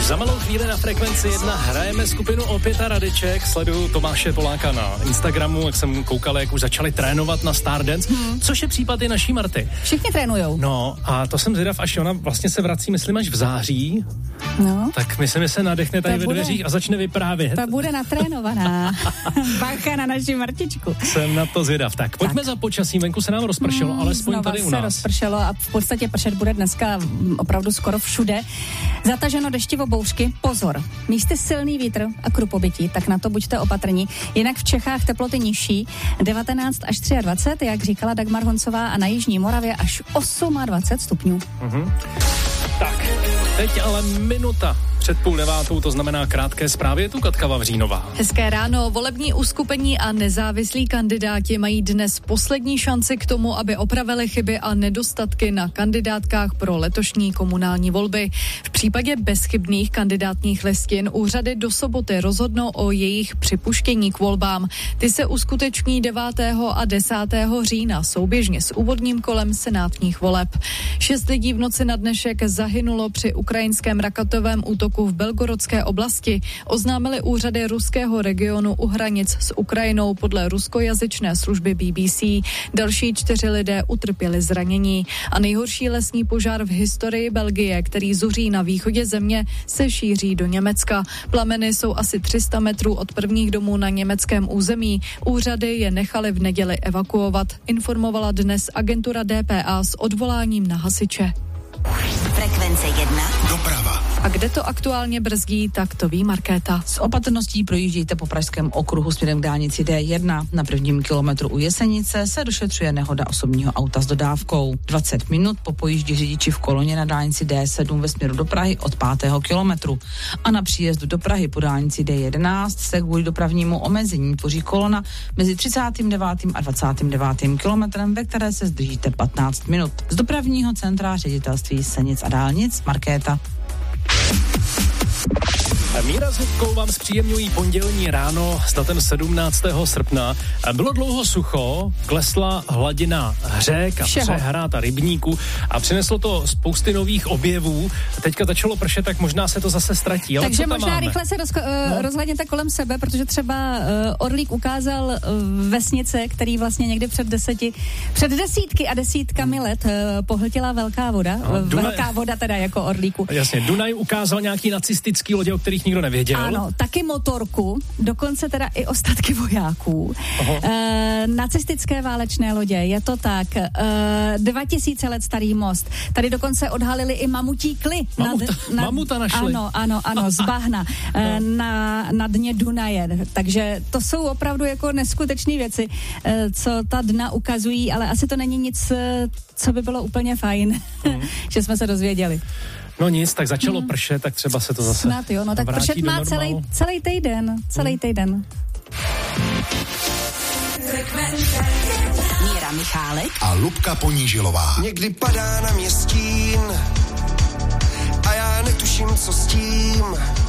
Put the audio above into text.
Za malou chvíli na Frekvenci 1 hrajeme skupinu Opět a Radeček. Sleduju Tomáše Poláka na Instagramu, jak jsem koukal, jak už začali trénovat na Stardance, což je případ i naší Marty. Všichni trénujou. No a to jsem zvědav, až ona vlastně se vrací, myslím, až v září. No. Tak myslím, že se nadechne tady ve dveřích a začne vyprávět. Ta bude natrénovaná. Bacha na naši Martičku. Jsem na to zvědav. Tak pojďme za počasí, venku se nám rozpršelo, alespoň tady u nás. Se rozpršelo a v podstatě pršet bude dneska opravdu skoro všude. Zataženo deštivo bouřky, pozor. Místy silný vítr a krupobytí, tak na to buďte opatrní. Jinak v Čechách teploty nižší, 19 až 23, jak říkala Dagmar Honcová, a na jižní Moravě až 28 stupňů. Tak, teď ale minuta před 8:30, to znamená krátké zprávy, je tu Katka Vavřínová. Hezké ráno, volební uskupení a nezávislí kandidáti mají dnes poslední šanci k tomu, aby opravili chyby a nedostatky na kandidátkách pro letošní komunální volby. V případě bezchybných kandidátních listin úřady do soboty rozhodnou o jejich připuštění k volbám. Ty se uskuteční 9. a 10. října souběžně s úvodním kolem senátních voleb. 6 lidí v noci na dnešek zahynulo při ukrajinském raketovém útoku v Belgorodské oblasti, oznámili úřady ruského regionu u hranic s Ukrajinou podle ruskojazyčné služby BBC. Další 4 lidé utrpěli zranění. A nejhorší lesní požár v historii Belgie, který zuří na východě země, se šíří do Německa. Plameny jsou asi 300 metrů od prvních domů na německém území. Úřady je nechaly v neděli evakuovat, informovala dnes agentura DPA s odvoláním na hasiče. Frekvence 1. Doprava. A kde to aktuálně brzdí, tak to ví Markéta. S opatrností projíždějte po pražském okruhu směrem k dálnici D1. Na prvním kilometru u Jesenice se došetřuje nehoda osobního auta s dodávkou. 20 minut po pojíždí řidiči v koloně na dálnici D7 ve směru do Prahy od 5. kilometru. A na příjezdu do Prahy po dálnici D11 se kvůli dopravnímu omezení tvoří kolona mezi 39. a 29. kilometrem, ve které se zdržíte 15 minut. Z dopravního centra ředitelství silnic a dálnic Markéta. Míra s Hudkou vám zpříjemňují pondělní ráno s datem 17. srpna. Bylo dlouho sucho, klesla hladina řek a přehrad a rybníků a přineslo to spousty nových objevů. Teďka začalo pršet, tak možná se to zase ztratí. Ale takže možná rychle se rozhlédněte kolem sebe, protože třeba Orlík ukázal vesnice, který vlastně někdy před desítky a desítkami let pohltila velká voda. Velká voda teda jako Orlíku. Jasně, Dunaj ukázal nějaký nacistický lodě, o kterých nikdo nevěděl. Ano, taky motorku, dokonce teda i ostatky vojáků. Nacistické válečné lodě, je to tak. 2000 let starý most. Tady dokonce odhalili i mamutí kly. Mamuta našli. Ano, z bahna. Na dně Dunaje. Takže to jsou opravdu jako neskutečné věci, co ta dna ukazují, ale asi to není nic, co by bylo úplně fajn, že jsme se dozvěděli. No nic, tak začalo pršet, tak třeba se to zase snad jo, no tak pršet má celý týden. Míra Michálek a Lubka Ponížilová. Někdy padá na mě stín a já netuším, co s tím.